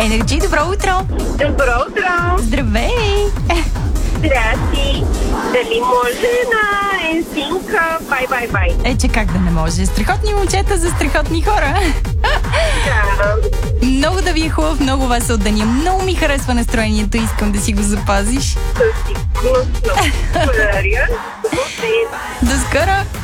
Енерджи, добро утро! Добро утро! Здравей! Здрасти! Дали може на NSYNC бай? Че как да не може? Страхотни момчета за страхотни хора. Да. Много да ви е хубав, много вас от деня. Много ми харесва настроението, искам да си го запазиш. Със сигурност. Благодаря. До скоро!